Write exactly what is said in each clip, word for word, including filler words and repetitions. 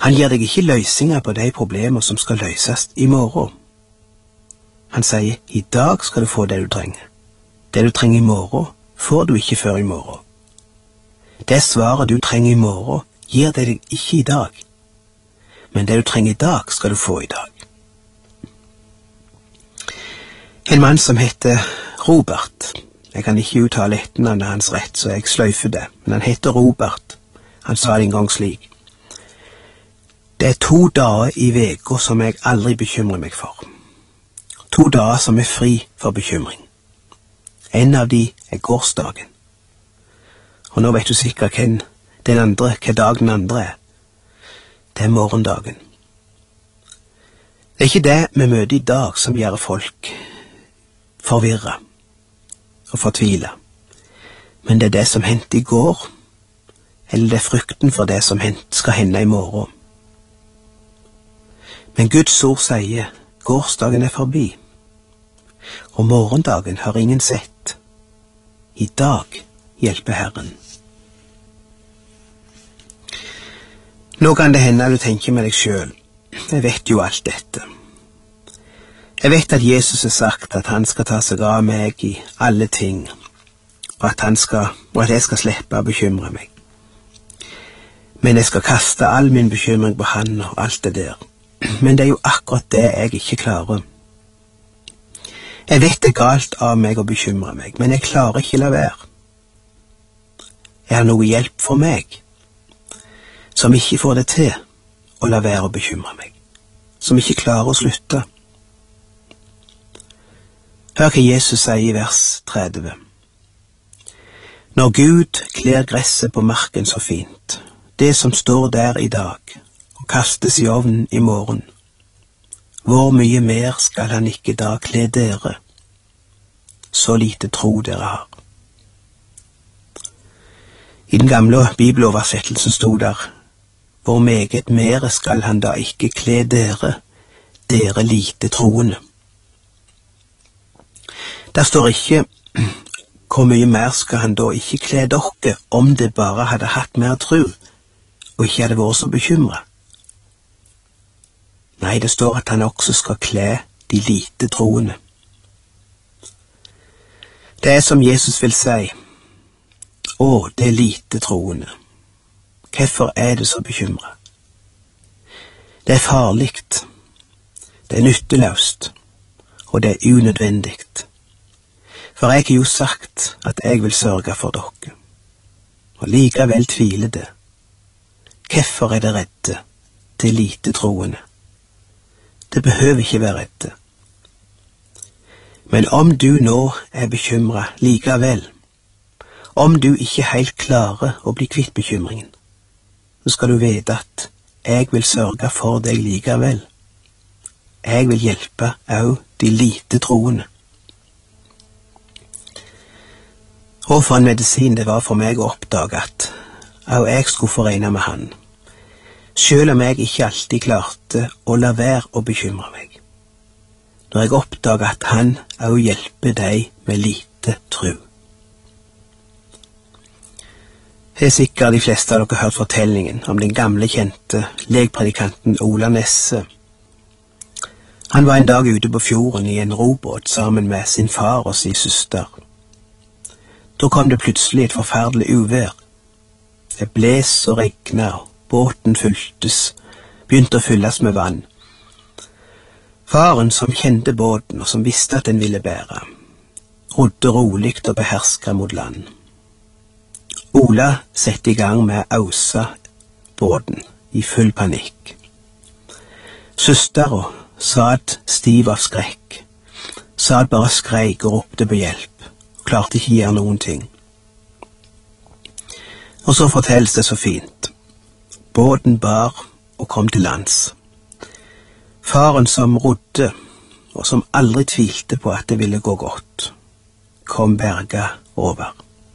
Han gir deg ikke løsninger på de problemer som skal løses i morgen. Han sier, i dag skal du få det du trenger. Det du trenger i morgen, får du ikke før i morgen. Det svaret du trenger i morgen, gir det deg ikke i dag. Men det du trenger i dag, skal du få i dag. En mann som heter Robert, jeg kan ikke uttale etternavnet hans rett, så jeg sløyfer det, men han heter Robert. Han sa det en gang slik. Det er to dager i veka som jeg aldri bekymrer meg for. To dager som er fri for bekymring. En av de er gårsdagen. Og nå vet du sikkert hvem den andre, hva dag den andre er. Det er morgendagen. Det er ikke det vi møter i dag som gjør folk forvirret og fortvilet. Men det er det som hendte i går, eller det er frykten for det som skal hende i morgen. Men Guds ord sier, gårsdagen er forbi, og morgendagen har ingen sett. I dag hjelper Herren. Nå kan det hende du tenker med deg selv, jeg vet jo alt dette. Jeg vet at Jesus har sagt at han skal ta seg av meg i alle ting, og at, han skal, og at jeg skal slippe å bekymre meg. Men jeg skal kaste all min bekymring på han og alt det der. Men det er jo akkurat det jeg ikke klarer. Jeg vet det er galt av meg å bekymre meg, men jeg klarer ikke la være. Er det noe hjelp for meg, som ikke får det til å la være å bekymre meg, som ikke klarer å slutte? Hør hva Jesus sier i vers tretti. Når Gud kler gresset på marken så fint, det som står der i dag, og kastes i ovnen i morgen, hvor mye mer skal han ikke da kle dere, så lite tro dere har. I den gamle bibeloversettelsen stod der, hvor meget mere skal han da ikke kle dere, dere lite troende. Der står ikke, hvor mye mer skal han da ikke kle dere, om det bare hadde hatt mer tro, og ikke hadde vært så bekymret. Nei, det står at han også skal kle de lite troende. Det er som Jesus vil si, å, det er lite troende. Hvorfor er det så bekymret? Det er farligt, det er nytteløst, og det er unødvendigt. For jeg har jo sagt at jeg vil sørge for dere, og likevel tviler det. Hvorfor er det redde, det lite troende? Det behøver ikke være redde. Men om du nå er bekymret likevel, om du ikke helt klarer å bli kvitt bekymringen, så skal du vite at jeg vil sørge for deg likevel. Jeg vil hjelpe også de lite troende. Og for en medisin det var for meg å oppdage at også jeg skulle få regne med han, selv om jeg ikke alltid klarte å la være å bekymre meg. Når jeg oppdager at han også hjelper deg med lite tro. Det er sikkert de fleste av dere hørt fortellingen om den gamle kjente legpredikanten Ola Nesse. Han var en dag ute på fjorden i en robåt sammen med sin far og sin søster. Da kom det plutselig et forferdelig uvær. Det bles og regnet, og båten fylltes, begynte å fylles med vann. Faren, som kjente båten og som visste at den ville bære, rodde rolig og behersket mot land. Ola sette i gang med å ause båten i full panikk. Søstera satt stiv av skrekk, satt bare skreik og ropte på hjelp, og klarte ikke gjøre noen ting. Og så fortelles det så fint. Båten bar og kom til lands. Faren som rodde, og som aldri tvilte på at det ville gå godt, kom berga over.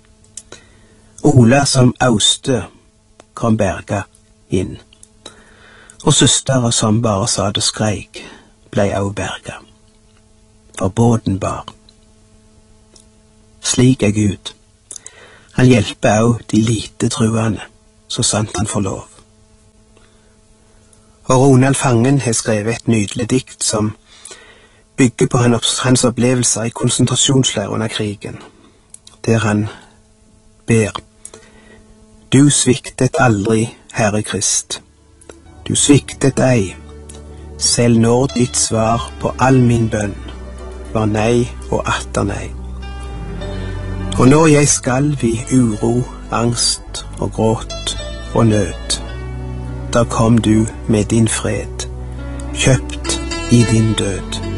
Ola som auste, kom berga inn. Og søstera som bare sa det skreik, blei au berga. For båten bar. Slik er Gud. Han hjelper au de lite truende, så sant han får lov. Og Ronald Fangen har skrevet et nydelig dikt som bygger på hans opplevelser i konsentrasjonsleir under krigen, der han ber: Du sviktet aldri, Herre Krist. Du sviktet ei, selv når ditt svar på all min bønn var nei og atter nei. Og når jeg skalv i uro, angst og gråt og nød, da kom du med din fred, kjøpt i din død.